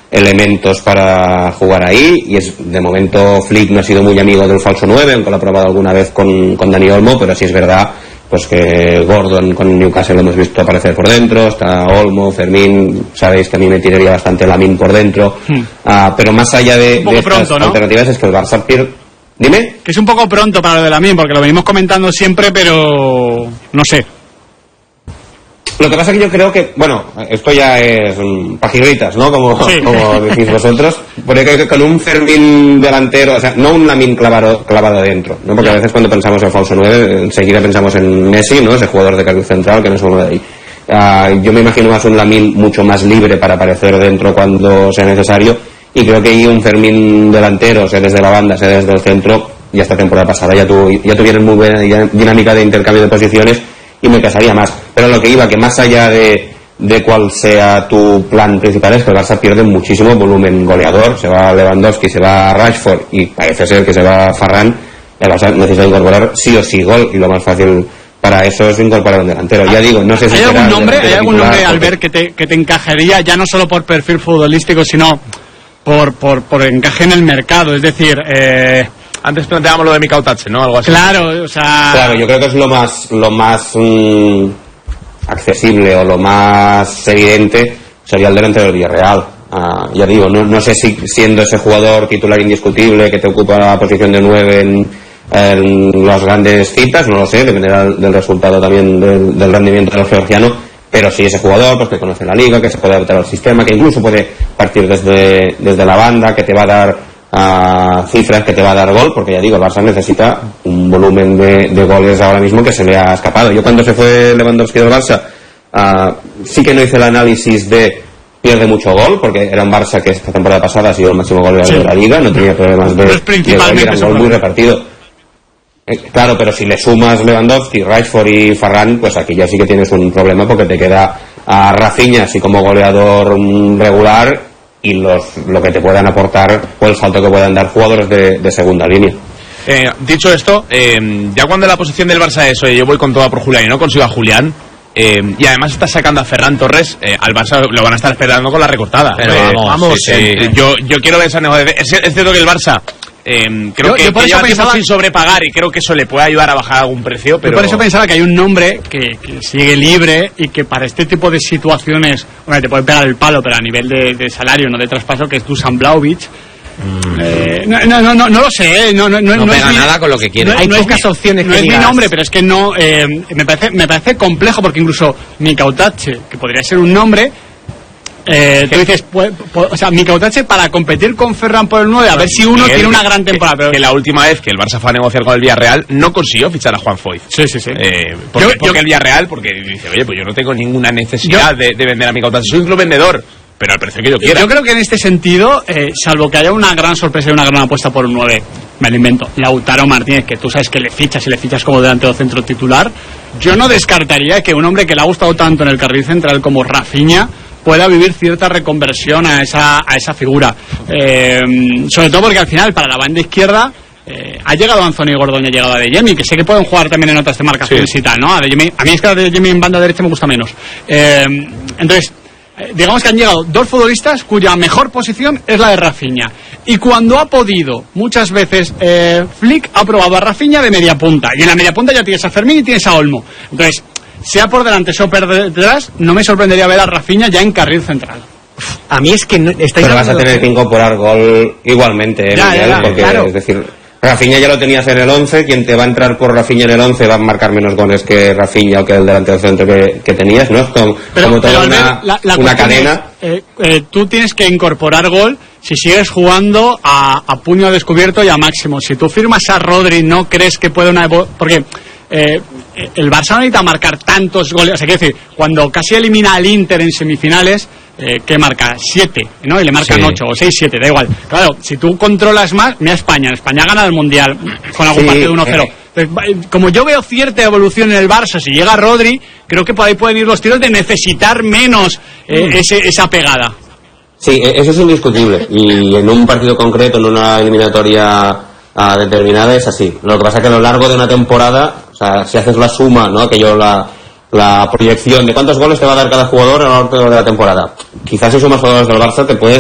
elementos para jugar ahí, y de momento Flick no ha sido muy amigo del falso 9, aunque lo ha probado alguna vez con Dani Olmo, pero sí es verdad pues que Gordon con Newcastle lo hemos visto aparecer por dentro, está Olmo, Fermín, sabéis que a mí me tiraría bastante Lamine por dentro, pero más allá de estas pronto, ¿no? alternativas es que el Barça pierde. Dime. Que es un poco pronto para lo de Lamine, porque lo venimos comentando siempre, pero no sé. Lo que pasa es que yo creo que, bueno, esto ya es pajigritas, ¿no? Como decís vosotros. Porque con un Fermín delantero, o sea, no un Lamine clavado dentro, ¿no? Porque a veces cuando pensamos en falso 9, enseguida pensamos en Messi, ¿no? Ese jugador de carril central que no es uno de ahí. Yo me imagino más un Lamine mucho más libre para aparecer dentro cuando sea necesario, y creo que ahí un Fermín delantero, sea desde la banda, sea desde el centro, ya esta temporada pasada ya tuvieron muy buena dinámica de intercambio de posiciones, y me casaría más. Pero lo que iba, que más allá de cuál sea tu plan principal, es que el Barça pierde muchísimo volumen goleador. Se va Lewandowski, se va Rashford, y parece ser que se va Ferran. El Barça necesita incorporar sí o sí gol, y lo más fácil para eso es incorporar un delantero. Ya digo, no sé si ¿Hay algún nombre, Albert, que te encajaría, ya no solo por perfil futbolístico, sino por encaje en el mercado? Es decir, antes planteábamos lo de Mikau Tatche, ¿no? Algo así. Claro, o sea... Claro, yo creo que es lo más accesible o lo más evidente sería el delantero del Villarreal. Ya digo, no sé si siendo ese jugador titular indiscutible que te ocupa la posición de 9 en las grandes citas, no lo sé, dependerá del resultado también del rendimiento del georgiano, pero sí ese jugador pues que conoce la liga, que se puede adaptar al sistema, que incluso puede partir desde la banda, que te va a dar cifras, que te va a dar gol, porque ya digo, el Barça necesita un volumen de goles ahora mismo que se le ha escapado. Yo cuando se fue Lewandowski del Barça sí que no hice el análisis de pierde mucho gol, porque era un Barça que esta temporada pasada ha sido el máximo goleador de la liga, no tenía problemas de gol, era un gol muy repartido. Claro, pero si le sumas Lewandowski, Rashford y Ferran, pues aquí ya sí que tienes un problema, porque te queda a Rafinha así como goleador regular, y lo que te puedan aportar o el salto que puedan dar jugadores de segunda línea. Dicho esto, ya cuando la posición del Barça es, oye, yo voy con toda por Julián y no consigo a Julián, y además está sacando a Ferran Torres, al Barça lo van a estar esperando con la recortada. Pero vamos, sí. Yo quiero ver esa negociación. Es cierto que el Barça creo que lleva tiempo sin sobrepagar, y creo que eso le puede ayudar a bajar algún precio, pero... Yo por eso pensaba que hay un nombre que sigue libre y que para este tipo de situaciones, bueno, te puede pegar el palo, pero a nivel de salario, no de traspaso, que es Dusan Vlahovic. No lo sé, no pega nada con lo que quiere. Hay pocas opciones. No es mi nombre, pero es que no, me parece complejo, porque incluso Mikau Tatche, que podría ser un nombre, tú dices, o sea, Mikau Tatche para competir con Ferran por el 9, a ver si uno tiene una gran temporada. Pero... que la última vez que el Barça fue a negociar con el Villarreal no consiguió fichar a Juan Foyth. Sí. Porque el Villarreal, porque dice, oye, pues yo no tengo ninguna necesidad de vender a Mikau Tatche, soy un club vendedor, pero al precio que yo quiera. Yo creo que en este sentido, salvo que haya una gran sorpresa y una gran apuesta por un 9, me lo invento, Lautaro Martínez, que tú sabes que le fichas como delantero centro titular, yo no descartaría que un hombre que le ha gustado tanto en el carril central como Rafinha pueda vivir cierta reconversión a esa figura, sobre todo porque al final para la banda izquierda ha llegado Anthony Gordon y ha llegado Adeyemi, que sé que pueden jugar también en otras demarcaciones y tal, ¿no? Adeyemi, a mí es que Adeyemi en banda derecha me gusta menos, entonces digamos que han llegado dos futbolistas cuya mejor posición es la de Rafinha, y cuando ha podido muchas veces Flick ha probado a Rafinha de media punta, y en la media punta ya tienes a Fermín y tienes a Olmo, entonces sea por delante, sea por detrás, no me sorprendería ver a Rafinha ya en carril central. A mí es que no, pero vas a tener que incorporar gol igualmente, Miguel, porque claro. Es decir, Rafinha ya lo tenías en el 11, quien te va a entrar por Rafinha en el 11 va a marcar menos goles que Rafinha o que el delantero centro que tenías, ¿no? Es como toda una cadena. Tú tienes que incorporar gol si sigues jugando a puño descubierto y a máximo. Si tú firmas a Rodri, ¿no crees que puede porque el Barça no necesita marcar tantos goles? O sea, quiero decir, cuando casi elimina al Inter en semifinales, que marca 7, ¿no? Y le marcan 8 o 6-7, da igual. Claro, si tú controlas más, mira España ha ganado el Mundial con algún partido 1-0. Como yo veo cierta evolución en el Barça, si llega Rodri, creo que por ahí pueden ir los tiros de necesitar menos esa pegada. Sí, eso es indiscutible. Y en un partido concreto, en una eliminatoria determinada, es así. Lo que pasa es que a lo largo de una temporada, o sea, si haces la suma, ¿no? La proyección de cuántos goles te va a dar cada jugador a lo largo de la temporada, quizás si sumas jugadores del Barça te puedes